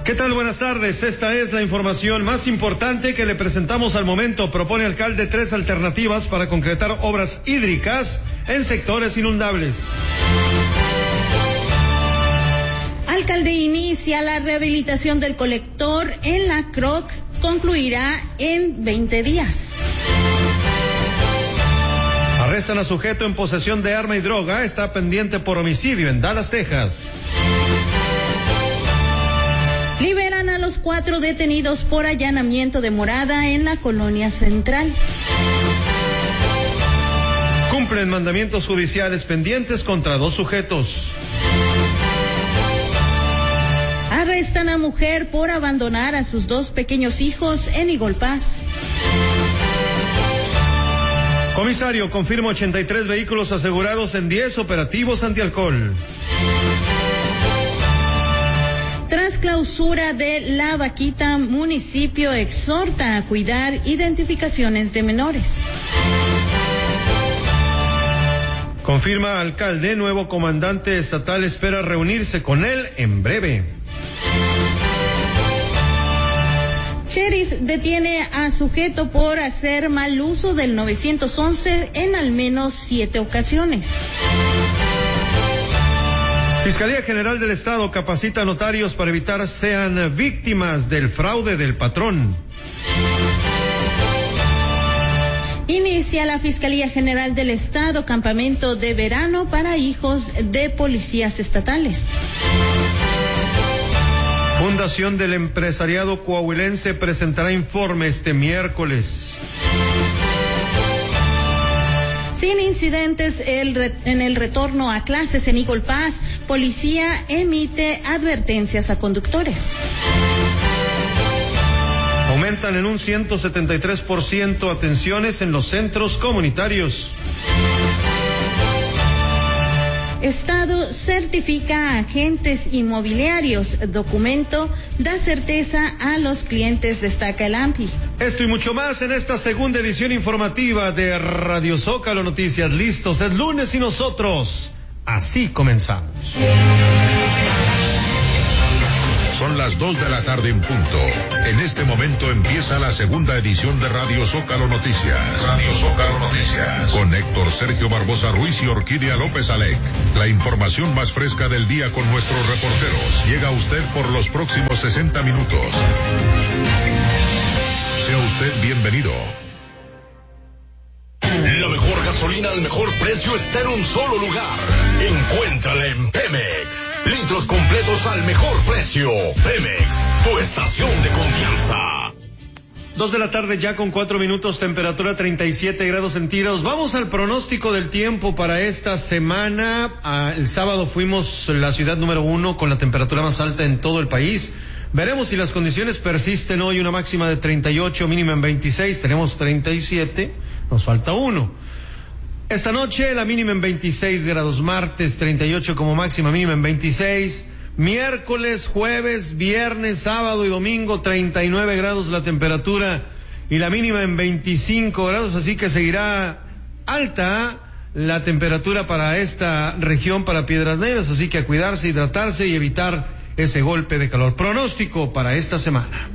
¿Qué tal? Buenas tardes. Esta es la información más importante que le presentamos al momento. Propone alcalde 3 alternativas para concretar obras hídricas en sectores inundables. Alcalde inicia la rehabilitación del colector en la CROC. Concluirá en 20 días. Arrestan a sujeto en posesión de arma y droga. Está pendiente por homicidio en Dallas, Texas. Liberan a los 4 detenidos por allanamiento de morada en la colonia central. Cumplen mandamientos judiciales pendientes contra 2 sujetos. Arrestan a mujer por abandonar a sus 2 pequeños hijos en Igolpaz. Comisario, confirma 83 vehículos asegurados en 10 operativos antialcohol. Tras clausura de La Vaquita, municipio exhorta a cuidar identificaciones de menores. Confirma alcalde, nuevo comandante estatal espera reunirse con él en breve. Sheriff detiene a sujeto por hacer mal uso del 911 en al menos 7 ocasiones. Fiscalía General del Estado capacita a notarios para evitar sean víctimas del fraude del patrón. Inicia la Fiscalía General del Estado campamento de verano para hijos de policías estatales. Fundación del Empresariado Coahuilense presentará informe este miércoles. Sin incidentes en el retorno a clases en Igolpaz, policía emite advertencias a conductores. Aumentan en un 173% atenciones en los centros comunitarios. Estado certifica a agentes inmobiliarios. Documento da certeza a los clientes, destaca el AMPI. Esto y mucho más en esta segunda edición informativa de Radio Zócalo Noticias. Listos, es lunes y nosotros así comenzamos. Son las 2 de la tarde en punto. En este momento empieza la segunda edición de Radio Zócalo Noticias. Radio Zócalo Noticias. Con Héctor Sergio Barbosa Ruiz y Orquídea López Alec. La información más fresca del día con nuestros reporteros. Llega a usted por los próximos 60 minutos. Sea usted bienvenido. La mejor gasolina al mejor precio está en un solo lugar. Encuéntrala en Pemex. Litros completos al mejor precio. Pemex, tu estación de confianza. 2 de la tarde ya con 4 minutos, temperatura 37 grados centígrados. Vamos al pronóstico del tiempo para esta semana. El sábado fuimos la ciudad número 1 con la temperatura más alta en todo el país. Veremos si las condiciones persisten hoy, una máxima de 38, mínima en 26, tenemos 37, nos falta 1. Esta noche la mínima en 26 grados, martes 38 como máxima, mínima en 26, miércoles, jueves, viernes, sábado y domingo 39 grados la temperatura y la mínima en 25 grados, así que seguirá alta la temperatura para esta región, para Piedras Negras, así que a cuidarse, hidratarse y evitar ese golpe de calor. Pronóstico para esta semana.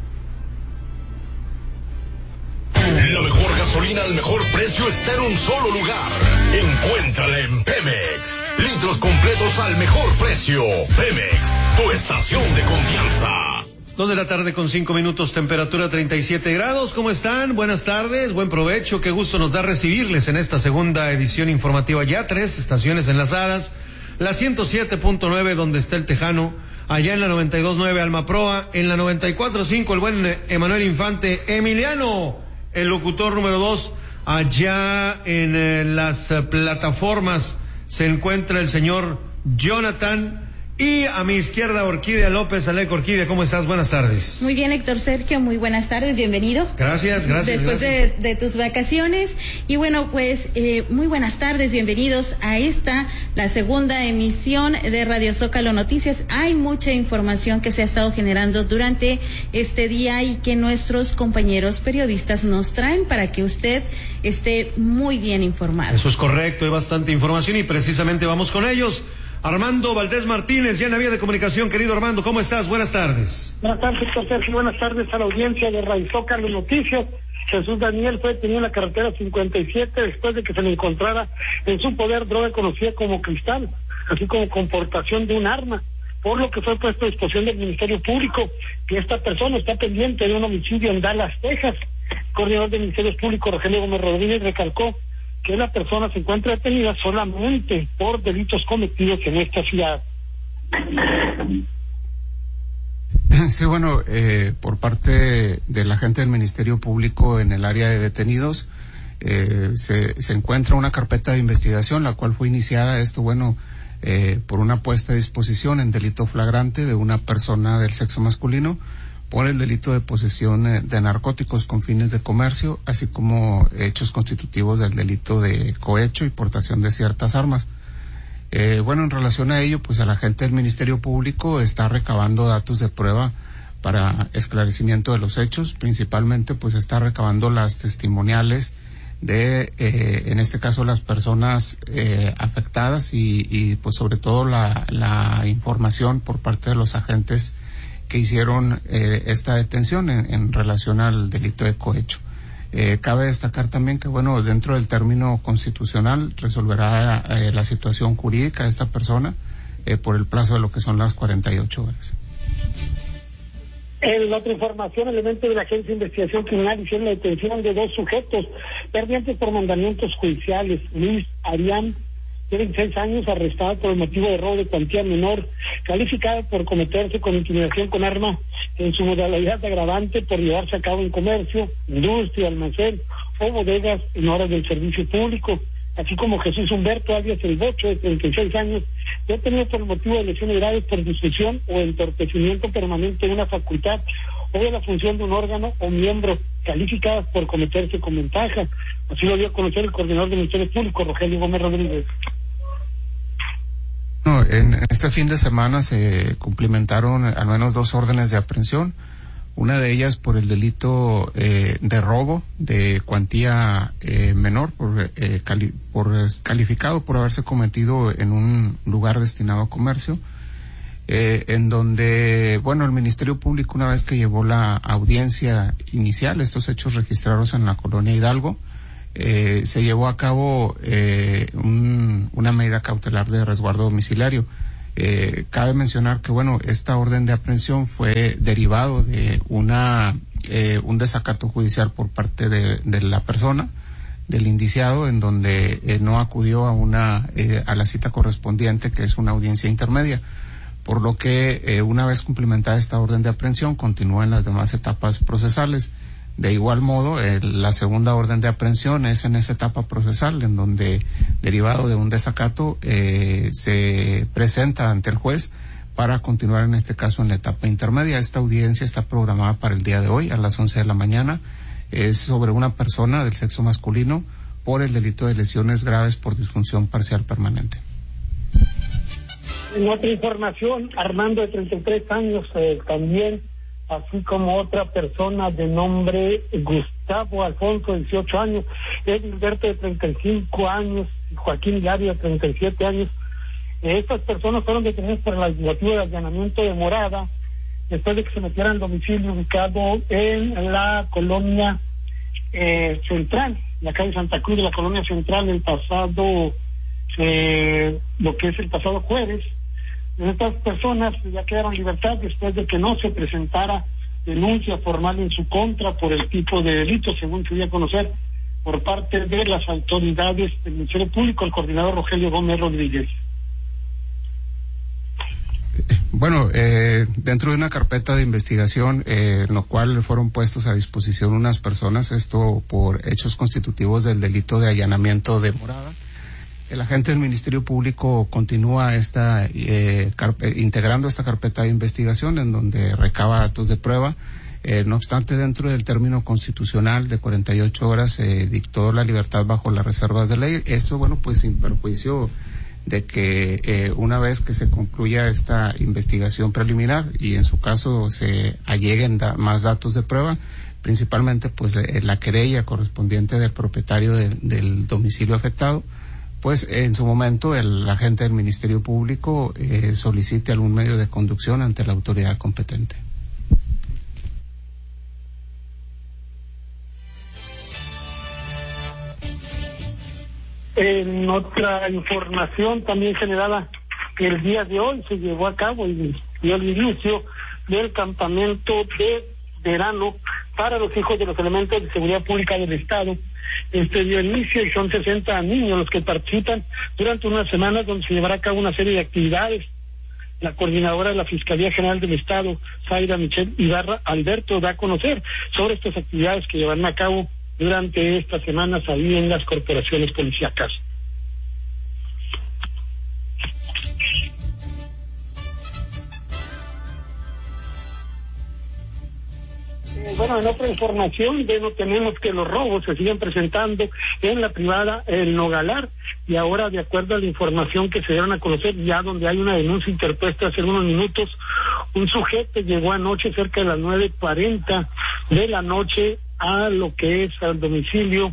La mejor gasolina al mejor precio está en un solo lugar. Encuéntrala en Pemex. Litros completos al mejor precio. Pemex, tu estación de confianza. 2 de la tarde con 5 minutos, temperatura 37 grados. ¿Cómo están? Buenas tardes, buen provecho. Qué gusto nos da recibirles en esta segunda edición informativa. Ya 3 estaciones enlazadas. La 107.9 donde está el Tejano, allá en la 92.9 Alma Proa, en la 94.5 el buen Emanuel Infante, Emiliano, el locutor número 2, allá en las plataformas se encuentra el señor Jonathan. Y a mi izquierda, Orquídea López Alec. Orquídea, ¿cómo estás? Buenas tardes. Muy bien, Héctor Sergio, muy buenas tardes, bienvenido. Gracias. Después de tus vacaciones. Y bueno, pues, muy buenas tardes, bienvenidos a la segunda emisión de Radio Zócalo Noticias. Hay mucha información que se ha estado generando durante este día y que nuestros compañeros periodistas nos traen para que usted esté muy bien informado. Eso es correcto, hay bastante información y precisamente vamos con ellos. Armando Valdés Martínez, ya en la vía de comunicación. Querido Armando, ¿cómo estás? Buenas tardes. Buenas tardes, doctor Sergio. Buenas tardes a la audiencia de Radio Zócalo Noticias. Jesús Daniel fue detenido en la carretera 57 después de que se le encontrara en su poder droga conocida como cristal, así como con portación de un arma, por lo que fue puesto a disposición del Ministerio Público, que esta persona está pendiente de un homicidio en Dallas, Texas. El coordinador del Ministerio Público, Rogelio Gómez Rodríguez, recalcó que la persona se encuentra detenida solamente por delitos cometidos en esta ciudad. Sí, bueno, por parte de la gente del Ministerio Público en el área de detenidos, se encuentra una carpeta de investigación, la cual fue iniciada, por una puesta a disposición en delito flagrante de una persona del sexo masculino por el delito de posesión de narcóticos con fines de comercio, así como hechos constitutivos del delito de cohecho y portación de ciertas armas. En relación a ello, pues a la gente del Ministerio Público está recabando datos de prueba para esclarecimiento de los hechos, principalmente pues está recabando las testimoniales de, en este caso, las personas afectadas y pues sobre todo la información por parte de los agentes que hicieron esta detención en relación al delito de cohecho. Cabe destacar también que, dentro del término constitucional resolverá la situación jurídica de esta persona por el plazo de lo que son las 48 horas. En otra información, elementos de la Agencia de Investigación Criminal hicieron la detención de 2 sujetos pendientes por mandamientos judiciales. Luis Arián, de 26 años, arrestado por el motivo de robo de cuantía menor, calificado por cometerse con intimidación con arma en su modalidad de agravante por llevarse a cabo en comercio, industria, almacén o bodegas en horas del servicio público, así como Jesús Humberto alias El Bocho, de 36 años, detenido por el motivo de lesiones graves por disfunción o entorpecimiento permanente de una facultad o de la función de un órgano o miembro, calificadas por cometerse con ventaja. Así lo dio a conocer el coordinador del Ministerio Público, Rogelio Gómez Rodríguez. En este fin de semana se cumplimentaron al menos 2 órdenes de aprehensión, una de ellas por el delito de robo de cuantía menor, calificado por haberse cometido en un lugar destinado a comercio, en donde, el Ministerio Público, una vez que llevó la audiencia inicial, estos hechos registrados en la colonia Hidalgo, se llevó a cabo una medida cautelar de resguardo domiciliario. Cabe mencionar que, esta orden de aprehensión fue derivado de un desacato judicial por parte de la persona, del indiciado, en donde no acudió a la cita correspondiente, que es una audiencia intermedia, por lo que una vez cumplimentada esta orden de aprehensión continúa en las demás etapas procesales. De igual modo, la segunda orden de aprehensión es en esa etapa procesal, en donde, derivado de un desacato, se presenta ante el juez para continuar en este caso en la etapa intermedia. Esta audiencia está programada para el día de hoy a las 11 de la mañana. Es sobre una persona del sexo masculino por el delito de lesiones graves por disfunción parcial permanente. En otra información, Armando, de 33 años, también, así como otra persona de nombre Gustavo Alfonso, de 18 años, Edilberto, de 35 años, Joaquín Hilario, de 37 años. Estas personas fueron detenidas por el motivo de allanamiento de morada, después de que se metieran al domicilio ubicado en la colonia central, la calle Santa Cruz de la colonia central, el pasado jueves. Estas personas ya quedaron en libertad después de que no se presentara denuncia formal en su contra por el tipo de delito, según se dio a conocer por parte de las autoridades del Ministerio Público, el coordinador Rogelio Gómez Rodríguez. Dentro de una carpeta de investigación, en lo cual fueron puestos a disposición unas personas, esto por hechos constitutivos del delito de allanamiento de morada. El agente del Ministerio Público continúa integrando esta carpeta de investigación, en donde recaba datos de prueba. No obstante, dentro del término constitucional de 48 horas se dictó la libertad bajo las reservas de ley. Esto, sin perjuicio de que una vez que se concluya esta investigación preliminar y en su caso se alleguen más datos de prueba, principalmente la querella correspondiente del propietario del domicilio afectado, pues en su momento el agente del Ministerio Público solicite algún medio de conducción ante la autoridad competente. En otra información también generada el día de hoy, se llevó a cabo y dio el inicio del campamento de verano para los hijos de los elementos de seguridad pública del Estado. Este dio inicio y son 60 niños los que participan durante unas semanas donde se llevará a cabo una serie de actividades. La coordinadora de la Fiscalía General del Estado, Zaira Michelle Ibarra Alberto, da a conocer sobre estas actividades que llevarán a cabo durante estas semanas ahí en las corporaciones policíacas. Bueno, en otra información, tenemos que los robos se siguen presentando en la privada El Nogalar, y ahora, de acuerdo a la información que se dieron a conocer, ya donde hay una denuncia interpuesta hace unos minutos, un sujeto llegó anoche cerca de las 9:40 de la noche a lo que es al domicilio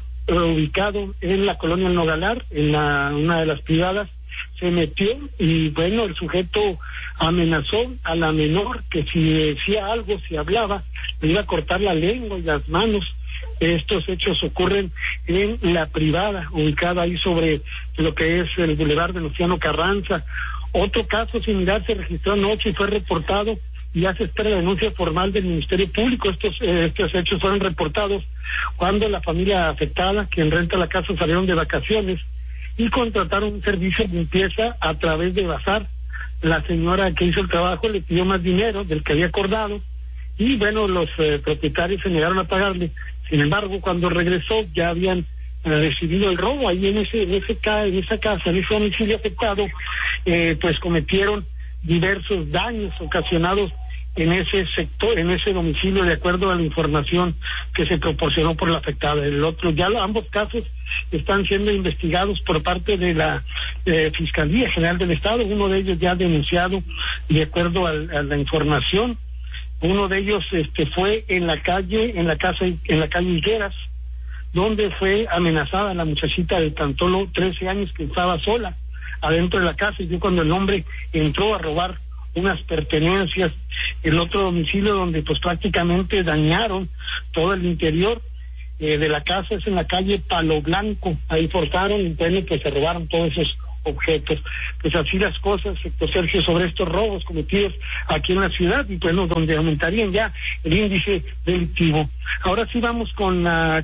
ubicado en la colonia El Nogalar, en una de las privadas. Se metió y bueno, el sujeto amenazó a la menor que si decía algo, si hablaba, le iba a cortar la lengua y las manos. Estos hechos ocurren en la privada, ubicada ahí sobre lo que es el Boulevard Venustiano Carranza. Otro caso similar se registró anoche y fue reportado, y ya se espera la denuncia formal del Ministerio Público. Estos hechos fueron reportados cuando la familia afectada, quien renta la casa, salieron de vacaciones y contrataron un servicio de limpieza a través de Bazar. La señora que hizo el trabajo le pidió más dinero del que había acordado y bueno, los propietarios se negaron a pagarle. Sin embargo, cuando regresó ya habían recibido el robo ahí en esa casa, en ese domicilio afectado. Pues cometieron diversos daños ocasionados en ese sector, en ese domicilio, de acuerdo a la información que se proporcionó por la afectada. Ambos casos están siendo investigados por parte de la Fiscalía General del Estado. Uno de ellos ya denunciado, de acuerdo a la información. Uno de ellos fue en la calle Higueras, donde fue amenazada la muchachita de tan solo 13 años que estaba sola adentro de la casa, y fue cuando el hombre entró a robar unas pertenencias. El otro domicilio donde pues prácticamente dañaron todo el interior de la casa es en la calle Palo Blanco. Ahí forzaron y pues se robaron todos esos objetos. Pues así las cosas, Sergio, sobre estos robos cometidos aquí en la ciudad, y bueno, donde aumentarían ya el índice delictivo. Ahora sí vamos con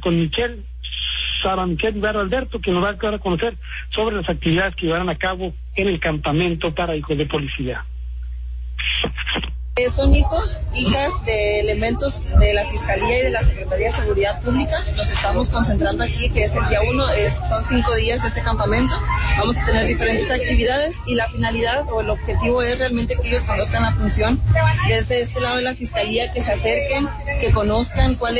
Sara Michelle Ibarra Alberto, que nos va a dar a conocer sobre las actividades que llevarán a cabo en el campamento para hijos de policía. Son hijas de elementos de la Fiscalía y de la Secretaría de Seguridad Pública. Nos estamos concentrando aquí, que es el día 1, son 5 días de este campamento. Vamos a tener diferentes actividades y la finalidad o el objetivo es realmente que ellos conozcan la función desde este lado de la Fiscalía, que se acerquen, que conozcan cuál es